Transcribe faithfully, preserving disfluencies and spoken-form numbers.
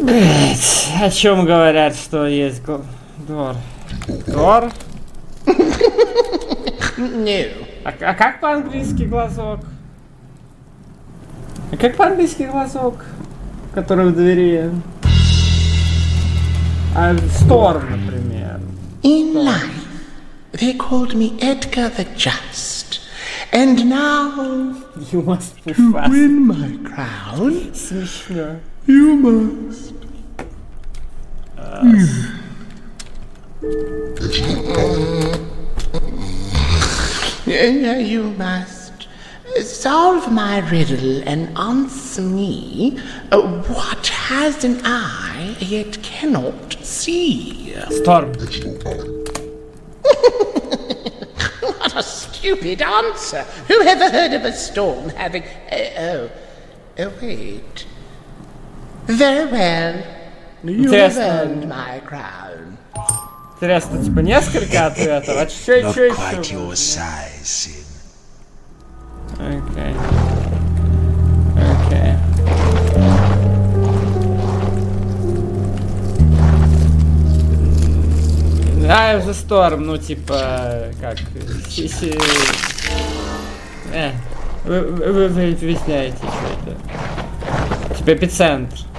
Блять, о чем говорят, что есть го... Дор? Дор? No. А, а как по-английски глазок? А как по-английски глазок, который в двери? А Storm, например. In life, they called me Edgar the Just. And now, You must be to fast. win my crown, Смешно. you must. Yeah, you must solve my riddle and answer me. Uh, what has an eye yet cannot see? Storm. What a stupid answer! Who ever heard of a storm having... Uh, oh. Oh, wait. Very well. You have Интересно. earned my crown. Интересно, типа несколько ответов? А чё, Not чё quite еще? your size, Sim. Окей. Окей. А, уже Storm, ну типа, как, си- си- Э, вы, вы, вы объясняете, что это. Типа эпицентр.